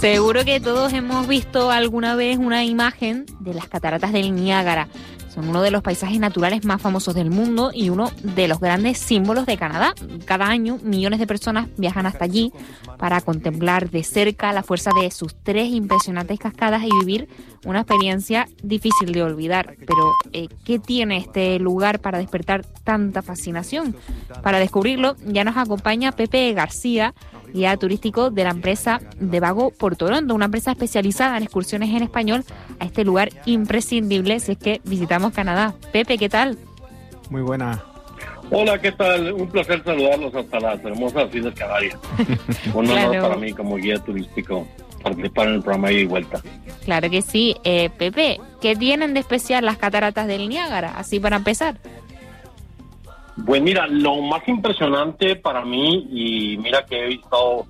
Seguro que todos hemos visto alguna vez una imagen de las cataratas del Niágara. Son uno de los paisajes naturales más famosos del mundo y uno de los grandes símbolos de Canadá. Cada año, millones de personas viajan hasta allí para contemplar de cerca la fuerza de sus 3 impresionantes cascadas y vivir una experiencia difícil de olvidar. Pero, ¿qué tiene este lugar para despertar tanta fascinación? Para descubrirlo, ya nos acompaña Pepe García, guía turístico de la empresa de Vago por Toronto, una empresa especializada en excursiones en español a este lugar imprescindible si es que visitamos Canadá. Pepe, ¿qué tal? Muy buena. Hola, ¿qué tal? Un placer saludarlos hasta las hermosas Islas Canarias. Un honor para mí como guía turístico participar en el programa Ida y Vuelta. Claro que sí. Pepe, ¿qué tienen de especial las cataratas del Niágara? Así para empezar. Pues mira, lo más impresionante para mí, y mira que he visto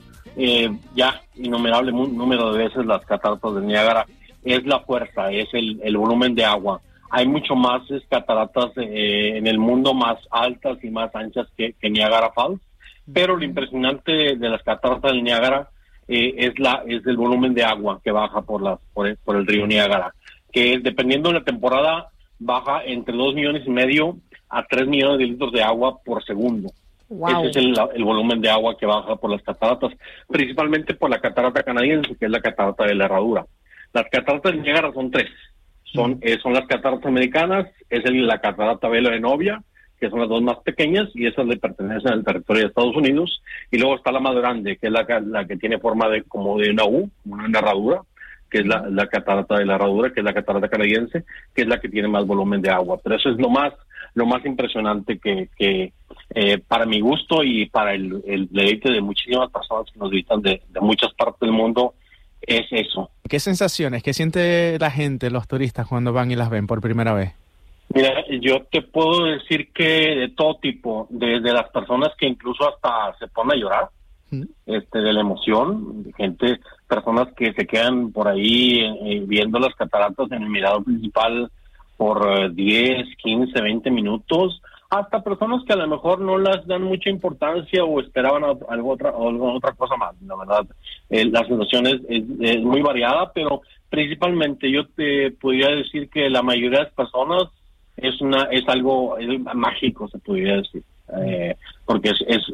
ya innumerable número de veces las cataratas del Niágara, es la fuerza, es el volumen de agua. Hay mucho más cataratas en el mundo más altas y más anchas que Niagara Falls, pero lo impresionante de las cataratas del Niágara es el volumen de agua que baja por el río Niágara, que dependiendo de la temporada baja entre 2,5 millones a 3 millones de litros de agua por segundo. Wow. Ese es el volumen de agua que baja por las cataratas, principalmente por la catarata canadiense, que es la catarata de la Herradura. Las cataratas de Niágara son 3. Son las cataratas americanas, es la catarata Vela de Novia, que son las 2 más pequeñas, y esas le pertenecen al territorio de Estados Unidos. Y luego está la más grande, que es la que tiene forma como de una U, como una herradura, que es la catarata de la Herradura, que es la catarata canadiense, que es la que tiene más volumen de agua. Pero eso es lo más impresionante que para mi gusto y para el deleite de muchísimas personas que nos visitan de muchas partes del mundo, es eso. ¿Qué sensaciones, qué siente la gente, los turistas, cuando van y las ven por primera vez? Mira, yo te puedo decir que de todo tipo, desde las personas que incluso hasta se ponen a llorar, de la emoción, personas que se quedan por ahí viendo las cataratas en el mirador principal por 10, 15, 20 minutos, hasta personas que a lo mejor no las dan mucha importancia o esperaban alguna otra cosa más. La verdad, la sensación es muy variada, pero principalmente yo te podría decir que la mayoría de las personas es algo mágico, se podría decir. Porque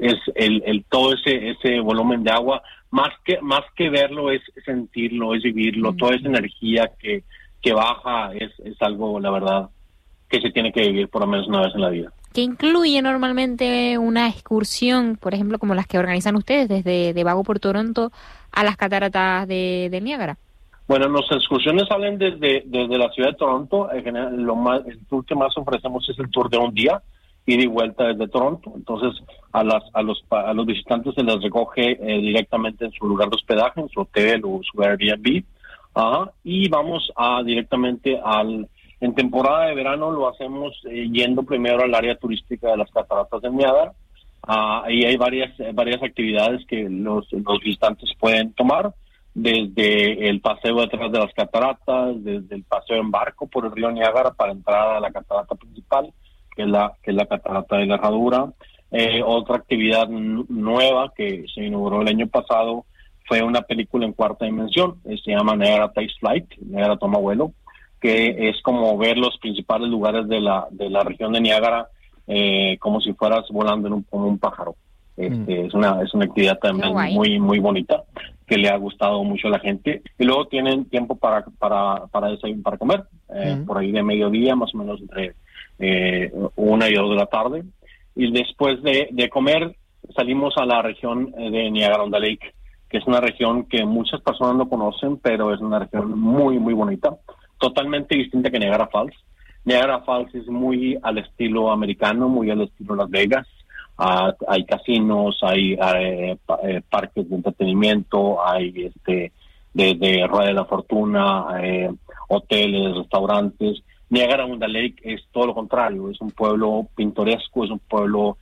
es todo ese volumen de agua, más que verlo, es sentirlo, es vivirlo. Toda esa energía que baja es algo, la verdad, que se tiene que vivir por lo menos una vez en la vida. ¿Qué incluye normalmente una excursión, por ejemplo, como las que organizan ustedes desde de Vago por Toronto a las cataratas del Niágara? Bueno, nuestras excursiones salen desde la ciudad de Toronto. En general, el tour que más ofrecemos es el tour de un día, ida y vuelta desde Toronto. Entonces, a los visitantes se les recoge directamente en su lugar de hospedaje, en su hotel o su Airbnb. Y vamos directamente en temporada de verano lo hacemos yendo primero al área turística de las cataratas del Niágara. Ahí hay varias actividades que los visitantes pueden tomar, desde el paseo detrás de las cataratas, desde el paseo en barco por el río Niágara para entrar a la catarata principal, que es la catarata de la Herradura. Otra actividad nueva que se inauguró el año pasado fue una película en 4 dimensión, se llama Niagara Takes Flight, Niagara toma vuelo, que es como ver los principales lugares de la región de Niágara como si fueras volando como un pájaro. Es una actividad también muy muy bonita, que le ha gustado mucho a la gente. Y luego tienen tiempo para comer, por ahí de mediodía, más o menos entre 1 y 2 de la tarde. Y después de comer salimos a la región de Niagara-on-the-Lake, que es una región que muchas personas no conocen, pero es una región muy muy bonita, totalmente distinta que Niagara Falls. Niagara Falls es muy al estilo americano, muy al estilo Las Vegas. Hay casinos, hay parques de entretenimiento, hay de Rueda de la Fortuna, hoteles, restaurantes. Niagara-on-the-Lake es todo lo contrario, es un pueblo pintoresco, es un pueblo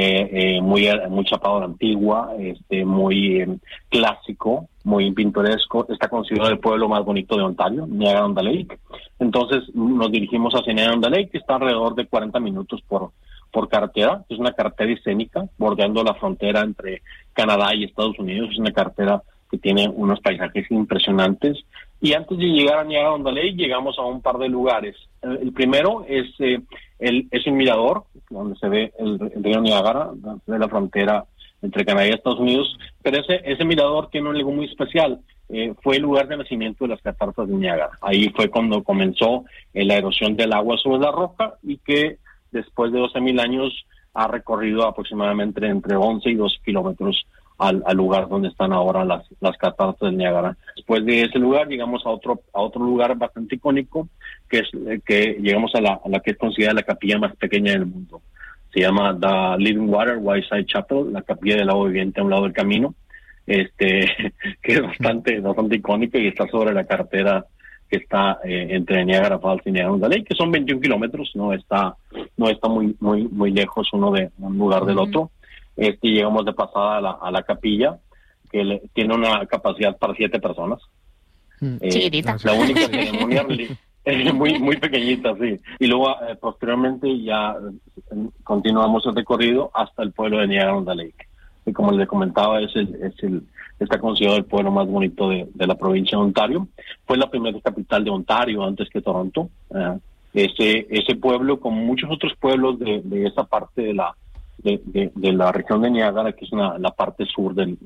muy chapado a la antigua, muy clásico, muy pintoresco. Está considerado el pueblo más bonito de Ontario, Niagara-on-the-Lake. Entonces nos dirigimos hacia Niagara-on-the-Lake, que está alrededor de 40 minutos por carretera. Es una carretera escénica bordeando la frontera entre Canadá y Estados Unidos. Es una carretera que tiene unos paisajes impresionantes. Y antes de llegar a Niagara-on-the-Lake, llegamos a un par de lugares. El primero es un mirador, donde se ve el río Niágara, de la frontera entre Canadá y Estados Unidos. Pero ese mirador tiene algo muy especial. Fue el lugar de nacimiento de las cataratas de Niágara. Ahí fue cuando comenzó la erosión del agua sobre la roca, y que después de 12,000 años ha recorrido aproximadamente entre 11 y 12 kilómetros al lugar donde están ahora las cataratas del Niágara. Después de ese lugar llegamos a otro lugar bastante icónico, que llegamos a la que es considerada la capilla más pequeña del mundo. Se llama The Living Water Whiteside Chapel, la capilla del agua viviente a un lado del camino, que es bastante icónica, y está sobre la carretera que está entre Niagara Falls y Niagara-on-the-Lake, que son 21 kilómetros, no está muy lejos uno de un lugar del otro. Llegamos de pasada a la capilla, que tiene una capacidad para 7 personas. Chiquitita. La única ceremonia muy pequeñita, sí. Y luego posteriormente ya continuamos el recorrido hasta el pueblo de Niagara-on-the-Lake. Y como les comentaba, está considerado el pueblo más bonito de la provincia de Ontario. Fue la primera capital de Ontario antes que Toronto. Ese pueblo, como muchos otros pueblos de esa parte de la región de Niágara, que es la parte sur del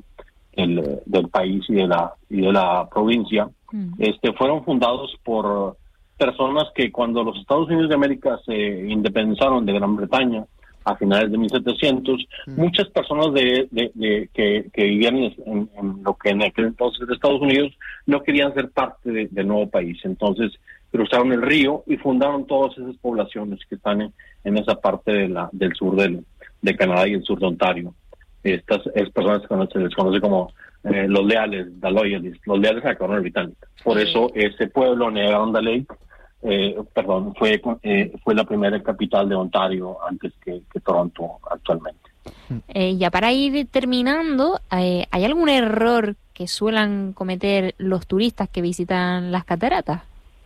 país y de la provincia, fueron fundados por personas que, cuando los Estados Unidos de América se independizaron de Gran Bretaña a finales de 1700, muchas personas que vivían en lo que en aquel entonces de Estados Unidos no querían ser parte del nuevo país. Entonces cruzaron el río y fundaron todas esas poblaciones que están en esa parte del sur de Canadá y el sur de Ontario. Estas personas se les conoce como los leales, the loyalists, los leales a la corona británica. Por eso ese pueblo, Niagara-on-the-Lake, fue la primera capital de Ontario antes que Toronto actualmente. Ya para ir terminando, ¿hay algún error que suelan cometer los turistas que visitan las cataratas?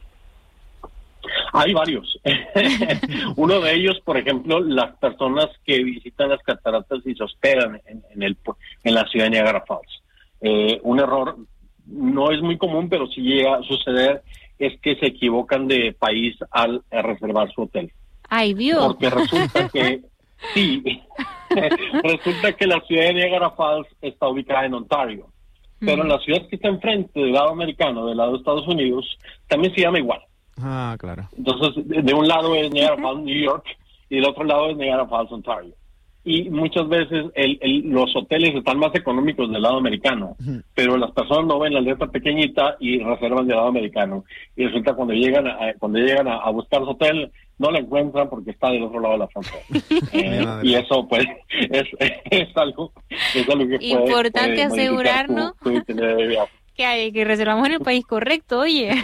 Hay varios. Uno de ellos, por ejemplo, las personas que visitan las cataratas y se hospedan en la ciudad de Niagara Falls. Un error no es muy común, pero sí llega a suceder, es que se equivocan de país al reservar su hotel. ¡Ay, Dios! Porque resulta que resulta que la ciudad de Niagara Falls está ubicada en Ontario, pero la ciudad que está enfrente, del lado americano, del lado de Estados Unidos, también se llama igual. Ah, claro. Entonces, de un lado es Niagara Falls, New York, y del otro lado es Niagara Falls, Ontario. Y muchas veces los hoteles están más económicos del lado americano, pero las personas no ven la letra pequeñita y reservan del lado americano. Y resulta cuando llegan a buscar su hotel, no la encuentran porque está del otro lado de la frontera. Y eso, pues, es algo que puede... Importante asegurarnos que reservamos en el país correcto, oye.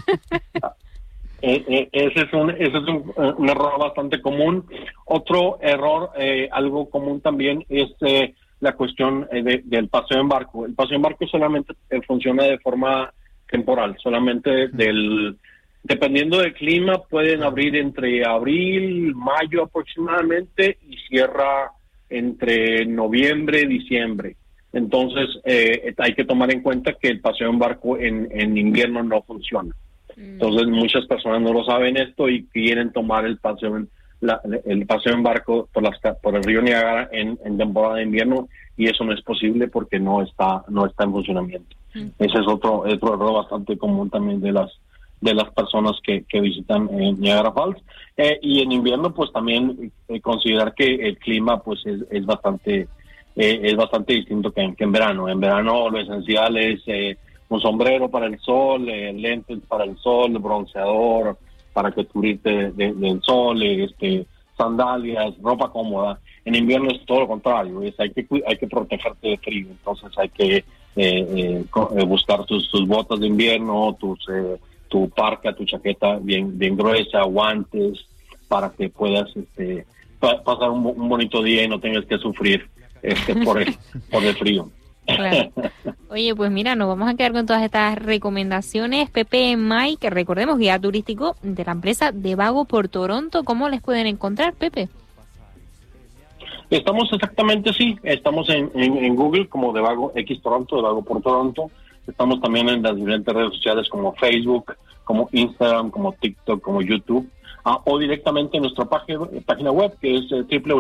Ese es un error bastante común. Otro error, algo común también, es la cuestión del paseo en barco. El paseo en barco solamente funciona de forma temporal, solamente dependiendo del clima, pueden abrir entre abril, mayo aproximadamente, y cierra entre noviembre y diciembre. Entonces hay que tomar en cuenta que el paseo en barco en invierno no funciona. Entonces muchas personas no lo saben esto y quieren tomar el paseo en barco por el río Niágara en temporada de invierno, y eso no es posible porque no está en funcionamiento. Ese es otro error bastante común también de las personas que visitan Niagara Falls. Y en invierno, pues también considerar que el clima pues es bastante distinto que en verano. En verano lo esencial es un sombrero para el sol, lentes para el sol, bronceador para que cubrirte del sol, sandalias, ropa cómoda. En invierno es todo lo contrario, hay que protegerte de frío. Entonces hay que buscar tus botas de invierno, tu parca, tu chaqueta bien gruesa, guantes, para que puedas pasar un bonito día y no tengas que sufrir por el frío. Claro. Oye, pues mira, nos vamos a quedar con todas estas recomendaciones. Pepe May, que recordemos, guía turístico de la empresa de Vago por Toronto. ¿Cómo les pueden encontrar, Pepe? Estamos exactamente, sí, estamos en Google como Devago X Toronto, Devago por Toronto. Estamos también en las diferentes redes sociales como Facebook, como Instagram, como TikTok, como YouTube, o directamente en nuestra página web, que es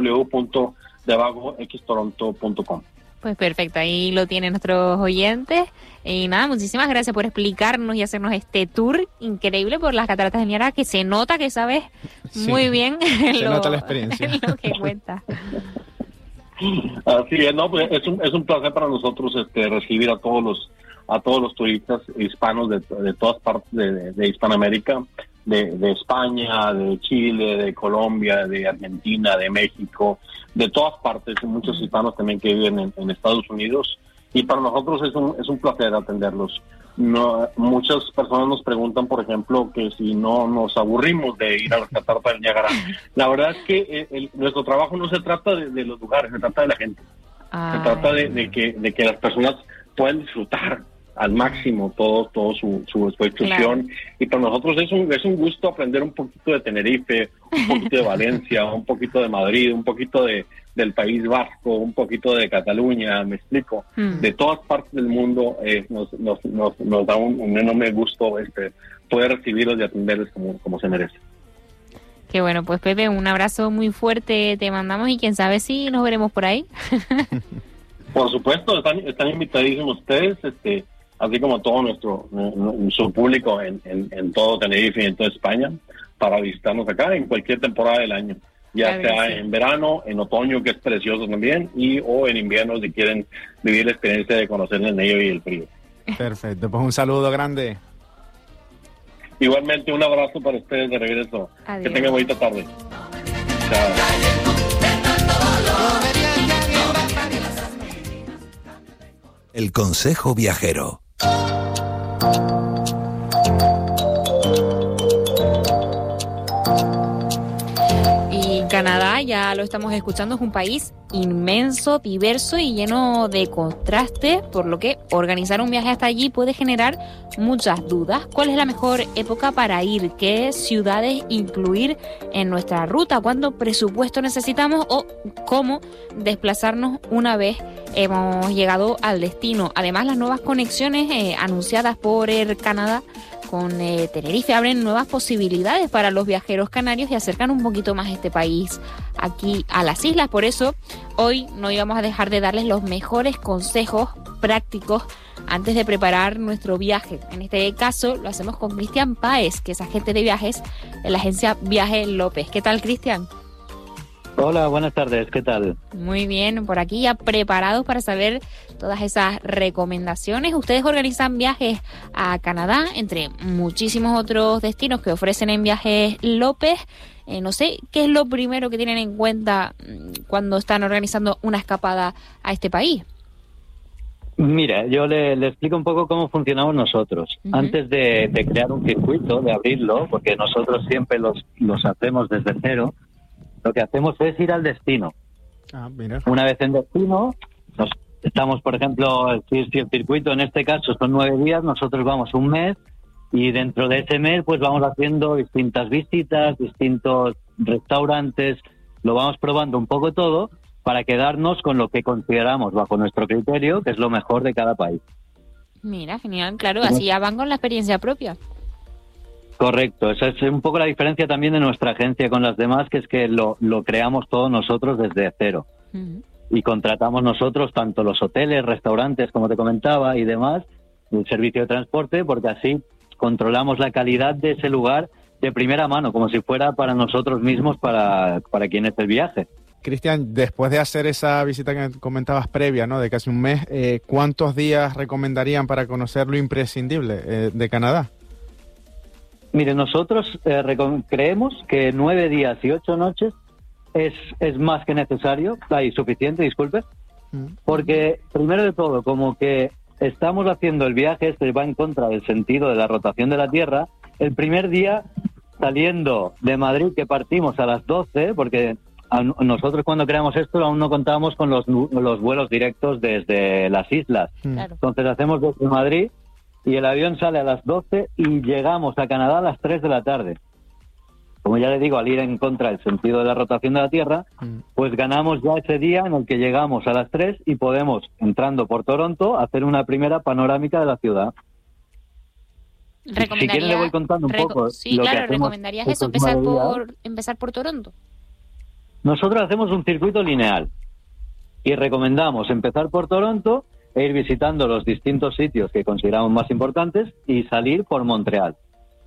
www.devagoxtoronto.com. Pues perfecto, ahí lo tienen nuestros oyentes. Y nada, muchísimas gracias por explicarnos y hacernos este tour increíble por las cataratas del Niágara, que se nota que sabes muy bien se nota la experiencia. lo que cuentas. Así es, no, pues es un placer para nosotros recibir a todos los turistas hispanos de todas partes de Hispanoamérica, de España, de Chile, de Colombia, de Argentina, de México, de todas partes, muchos hispanos también que viven en Estados Unidos, y para nosotros es un placer atenderlos. No, muchas personas nos preguntan, por ejemplo, que si no nos aburrimos de ir a las cataratas del Niágara. La verdad es que nuestro trabajo no se trata de los lugares, se trata de la gente. Se trata de que las personas puedan disfrutar al máximo todo su excursión. Claro. Y para nosotros es un gusto aprender un poquito de Tenerife, un poquito de Valencia, un poquito de Madrid, un poquito del País Vasco, un poquito de Cataluña, me explico. De todas partes del mundo nos da un enorme gusto poder recibirlos y atenderles como se merece. Qué bueno, pues Pepe, un abrazo muy fuerte te mandamos y quién sabe si nos veremos por ahí. Por supuesto, están invitadísimos ustedes, así como todo nuestro público en todo Tenerife y en toda España, para visitarnos acá en cualquier temporada del año, ya claro, sea en verano, en otoño, que es precioso también, o en invierno si quieren vivir la experiencia de conocer el nieve y el frío. Perfecto, pues un saludo grande. Igualmente un abrazo para ustedes de regreso. Adiós. Que tengan bonita tarde. Chao. El Consejo Viajero. Y Canadá, ya lo estamos escuchando, es un país inmenso, diverso y lleno de contrastes, por lo que organizar un viaje hasta allí puede generar muchas dudas. ¿Cuál es la mejor época para ir? ¿Qué ciudades incluir en nuestra ruta? ¿Cuánto presupuesto necesitamos? ¿O cómo desplazarnos una vez hemos llegado al destino? Además, las nuevas conexiones anunciadas por Air Canada con Tenerife abren nuevas posibilidades para los viajeros canarios y acercan un poquito más este país aquí a las islas. Por eso, hoy no íbamos a dejar de darles los mejores consejos prácticos antes de preparar nuestro viaje. En este caso, lo hacemos con Cristian Páez, que es agente de viajes en la agencia Viaje López. ¿Qué tal, Cristian? Hola, buenas tardes, ¿qué tal? Muy bien, por aquí ya preparados para saber todas esas recomendaciones. Ustedes organizan viajes a Canadá, entre muchísimos otros destinos que ofrecen en Viajes López. No sé, ¿qué es lo primero que tienen en cuenta cuando están organizando una escapada a este país? Mira, yo le explico un poco cómo funcionamos nosotros. Uh-huh. Antes de crear un circuito, de abrirlo, porque nosotros siempre los hacemos desde cero, lo que hacemos es ir al destino. Mira. Una vez en destino, estamos, por ejemplo, si el circuito en este caso son 9 días, nosotros vamos un mes y dentro de ese mes pues vamos haciendo distintas visitas, distintos restaurantes, lo vamos probando un poco todo para quedarnos con lo que consideramos bajo nuestro criterio, que es lo mejor de cada país. Mira, genial, claro, así ya van con la experiencia propia. Correcto, esa es un poco la diferencia también de nuestra agencia con las demás, que es que lo creamos todos nosotros desde cero. Uh-huh. Y contratamos nosotros tanto los hoteles, restaurantes, como te comentaba, y demás, el servicio de transporte, porque así controlamos la calidad de ese lugar de primera mano, como si fuera para nosotros mismos, para quien es el viaje. Cristian, después de hacer esa visita que comentabas previa, ¿no?, de casi un mes, ¿cuántos días recomendarían para conocer lo imprescindible de Canadá? Mire, nosotros creemos que 9 días y 8 noches es más que necesario, suficiente, disculpe, porque primero de todo, como que estamos haciendo el viaje, va en contra del sentido de la rotación de la Tierra. El primer día, saliendo de Madrid, que partimos a las 12, porque nosotros cuando creamos esto aún no contábamos con los vuelos directos desde las islas. Claro. Entonces hacemos desde Madrid y el avión sale a las 12 y llegamos a Canadá a las 3 de la tarde. como ya le digo, al ir en contra del sentido de la rotación de la Tierra, pues ganamos ya ese día en el que llegamos a las 3 y podemos, entrando por Toronto, hacer una primera panorámica de la ciudad. Si quieren le voy contando un poco. Sí, claro, ¿recomendarías eso, empezar por Toronto? Nosotros hacemos un circuito lineal y recomendamos empezar por Toronto e ir visitando los distintos sitios que consideramos más importantes y salir por Montreal.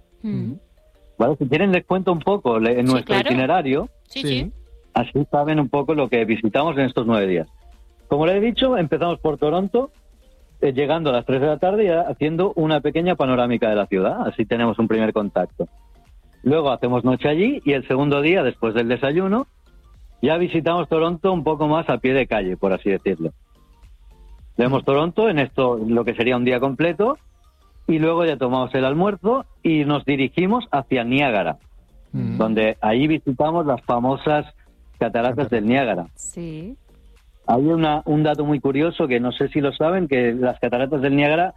¿Vale? Si quieren les cuento un poco en nuestro itinerario, Sí. Así saben un poco lo que visitamos en estos 9 días. Como les he dicho, empezamos por Toronto, llegando a las 3 de la tarde y haciendo una pequeña panorámica de la ciudad, así tenemos un primer contacto. Luego hacemos noche allí y el segundo día, después del desayuno, ya visitamos Toronto un poco más a pie de calle, por así decirlo. Vemos Toronto en esto, lo que sería un día completo, y luego ya tomamos el almuerzo y nos dirigimos hacia Niágara, donde ahí visitamos las famosas cataratas del Niágara. Sí. Hay un dato muy curioso que no sé si lo saben, que las cataratas del Niágara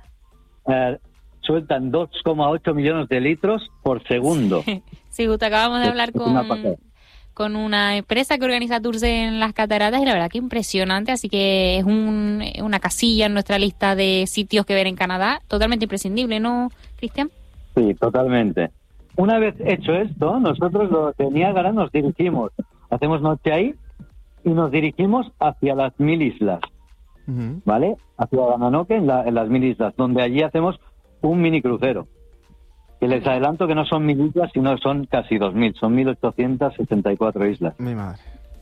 sueltan 2,8 millones de litros por segundo. Sí, justo acabamos de hablar con una empresa que organiza tours en las cataratas y la verdad que impresionante, así que es una casilla en nuestra lista de sitios que ver en Canadá, totalmente imprescindible, ¿no, Cristian? Sí, totalmente. Una vez hecho esto, nosotros los de Niágara nos dirigimos, hacemos noche ahí y nos dirigimos hacia las 1000 islas, ¿vale? Hacia Gananoque en las 1000 islas, donde allí hacemos un mini crucero. Que les adelanto que no son 1000 islas, sino son casi 2000, son 1864 islas. Mi madre.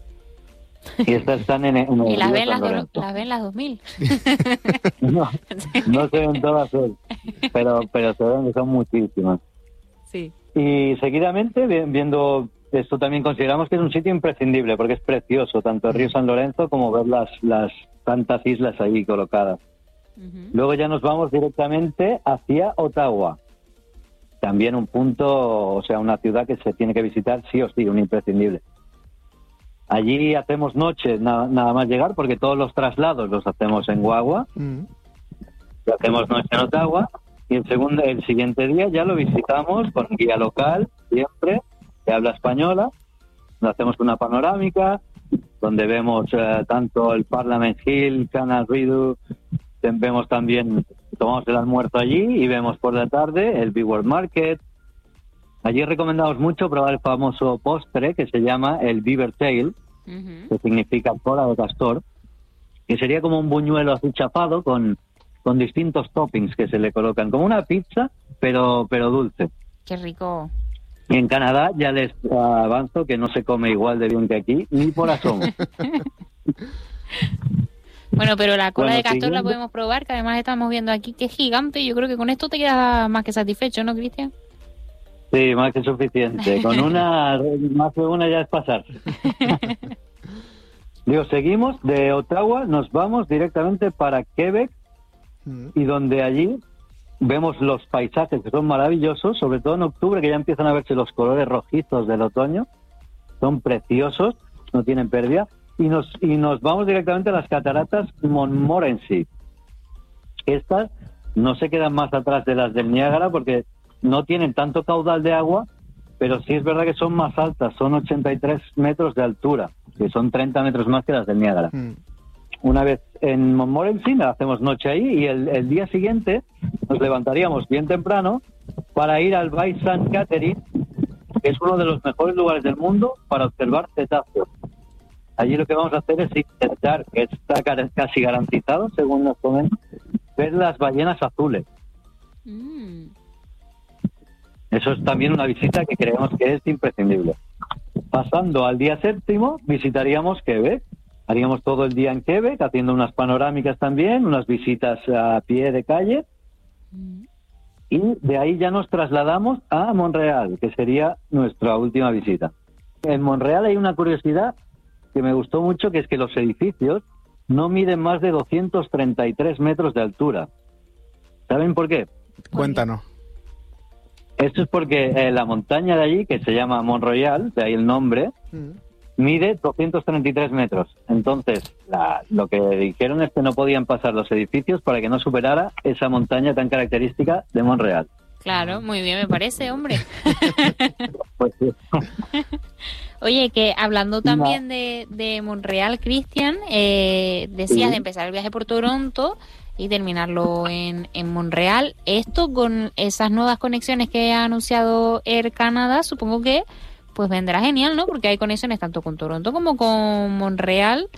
Y estas están en el y las río ven San Lorenzo. las ven las 2000. No se ven todas hoy, pero se ven que son muchísimas. Sí. Y seguidamente, viendo esto, también consideramos que es un sitio imprescindible, porque es precioso, tanto el río San Lorenzo como ver las tantas islas ahí colocadas. Luego ya nos vamos directamente hacia Ottawa. También un punto, o sea, una ciudad que se tiene que visitar sí o sí, un imprescindible. Allí hacemos noche nada más llegar, porque todos los traslados los hacemos en guagua. Hacemos noche en Ottawa y el siguiente día ya lo visitamos con guía local, siempre, que habla española. Hacemos una panorámica donde vemos tanto el Parliament Hill, Canal Rideau, vemos también, tomamos el almuerzo allí y vemos por la tarde el Beaver Market. Allí recomendamos mucho probar el famoso postre que se llama el Beaver Tail, que significa cola de castor, que sería como un buñuelo así chapado con distintos toppings que se le colocan, como una pizza, pero dulce. Qué rico. Y en Canadá ya les avanzo que no se come igual de bien que aquí, ni por asomo. Bueno, pero la cola de castor la podemos probar, que además estamos viendo aquí que es gigante. Yo creo que con esto te quedas más que satisfecho, ¿no, Cristian? Sí, más que suficiente. Con más de una ya es pasarse. Digo, seguimos de Ottawa, nos vamos directamente para Quebec, y donde allí vemos los paisajes que son maravillosos, sobre todo en octubre, que ya empiezan a verse los colores rojizos del otoño. Son preciosos, no tienen pérdida. Y nos vamos directamente a las cataratas Montmorency. Estas no se quedan más atrás de las del Niágara porque no tienen tanto caudal de agua, pero sí es verdad que son más altas, son 83 metros de altura, que son 30 metros más que las del Niágara. Una vez en Montmorency hacemos noche ahí y el día siguiente nos levantaríamos bien temprano para ir al Bay St. Catherine, que es uno de los mejores lugares del mundo para observar cetáceos. Allí lo que vamos a hacer es intentar, que está casi garantizado, según nos comentan, ver las ballenas azules. Eso es también una visita que creemos que es imprescindible. Pasando al día 7, visitaríamos Quebec. Haríamos todo el día en Quebec, haciendo unas panorámicas también, unas visitas a pie de calle. Y de ahí ya nos trasladamos a Montreal, que sería nuestra última visita. En Montreal hay una curiosidad que me gustó mucho, que es que los edificios no miden más de 233 metros de altura. ¿Saben por qué? Cuéntanos. Esto es porque la montaña de allí, que se llama Mont Royal, de ahí el nombre, mide 233 metros. Entonces, lo que dijeron es que no podían pasar los edificios para que no superara esa montaña tan característica de Montreal. Claro, muy bien, me parece, hombre. Pues sí. Oye, que hablando también de Montreal, Cristian, decías de empezar el viaje por Toronto y terminarlo en Montreal. Esto con esas nuevas conexiones que ha anunciado Air Canada, supongo que pues vendrá genial, ¿no? Porque hay conexiones tanto con Toronto como con Montreal.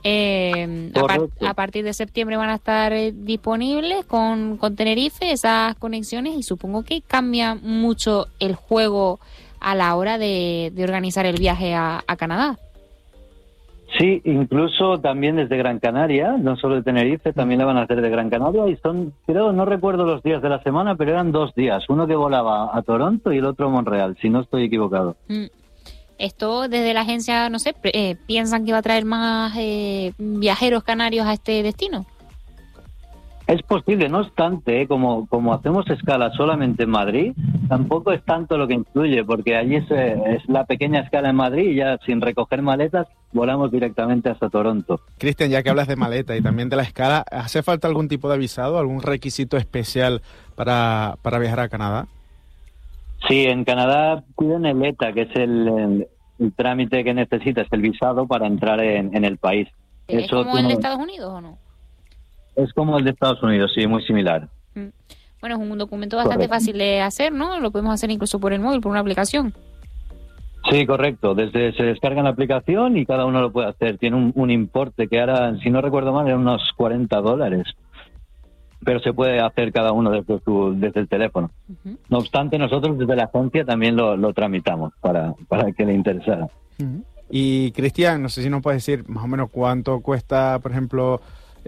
A partir de septiembre van a estar disponibles con Tenerife esas conexiones, y supongo que cambia mucho el juego a la hora de organizar el viaje a Canadá. Sí, incluso también desde Gran Canaria, no solo de Tenerife, también la van a hacer de Gran Canaria, y son, creo, no recuerdo los días de la semana, pero eran 2 días, uno que volaba a Toronto y el otro a Montreal, si no estoy equivocado. Esto desde la agencia, no sé, ¿piensan que va a traer más viajeros canarios a este destino? Es posible, no obstante, como hacemos escala solamente en Madrid, tampoco es tanto lo que influye, porque allí es la pequeña escala en Madrid y ya sin recoger maletas volamos directamente hasta Toronto. Cristian, ya que hablas de maleta y también de la escala, ¿hace falta algún tipo de visado, algún requisito especial para viajar a Canadá? Sí, en Canadá piden el ETA, que es el trámite que necesitas, el visado para entrar en el país. ¿Es como el de Estados Unidos o no? Es como el de Estados Unidos, sí, muy similar. Bueno, es un documento bastante fácil de hacer, ¿no? Lo podemos hacer incluso por el móvil, por una aplicación. Sí, correcto. Se descarga la aplicación y cada uno lo puede hacer. Tiene un importe que ahora, si no recuerdo mal, eran unos $40. Pero se puede hacer cada uno desde el teléfono. No obstante, nosotros desde la agencia también lo tramitamos para el que le interesara. Y Cristian, no sé si nos puedes decir más o menos cuánto cuesta, por ejemplo,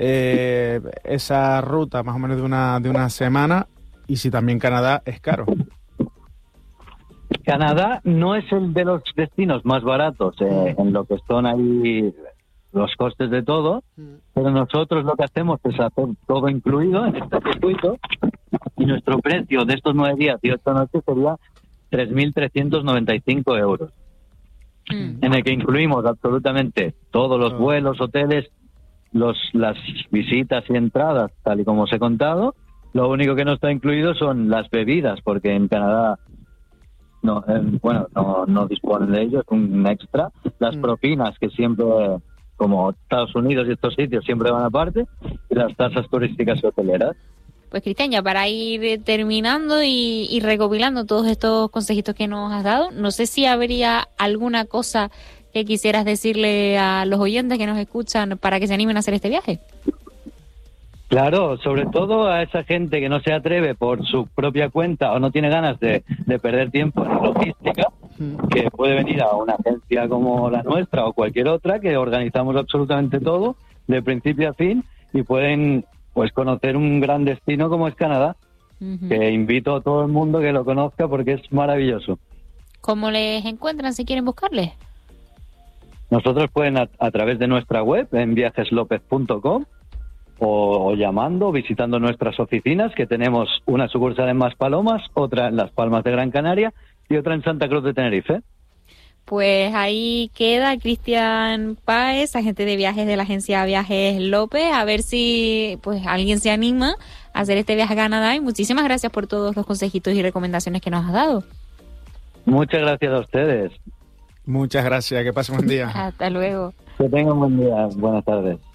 esa ruta más o menos de una semana, y si también Canadá es caro. Canadá no es el de los destinos más baratos en lo que son ahí los costes de todo, pero nosotros lo que hacemos es hacer todo incluido en este circuito, y nuestro precio de estos 9 días y 8 noches sería 3.395 euros, en el que incluimos absolutamente todos los vuelos, hoteles, las visitas y entradas, tal y como os he contado. Lo único que no está incluido son las bebidas, porque en Canadá no disponen de ello, es un extra. Las propinas, que siempre, como Estados Unidos y estos sitios, siempre van aparte, y las tasas turísticas y hoteleras. Pues Cristian, ya para ir terminando y recopilando todos estos consejitos que nos has dado, no sé si habría alguna cosa que quisieras decirle a los oyentes que nos escuchan para que se animen a hacer este viaje. Claro, sobre todo a esa gente que no se atreve por su propia cuenta o no tiene ganas de perder tiempo en logística, que puede venir a una agencia como la nuestra o cualquier otra, que organizamos absolutamente todo de principio a fin, y pueden pues conocer un gran destino como es Canadá, que invito a todo el mundo que lo conozca porque es maravilloso. ¿Cómo les encuentran si quieren buscarles? Nosotros pueden a través de nuestra web en viajeslopez.com o llamando, visitando nuestras oficinas, que tenemos una sucursal en Maspalomas, otra en Las Palmas de Gran Canaria y otra en Santa Cruz de Tenerife. Pues ahí queda Cristian Páez, agente de viajes de la agencia Viajes López, a ver si pues alguien se anima a hacer este viaje a Canadá, y muchísimas gracias por todos los consejitos y recomendaciones que nos has dado. Muchas gracias a ustedes. Muchas gracias, que pasen buen día. Hasta luego. Que tengan buen día, buenas tardes.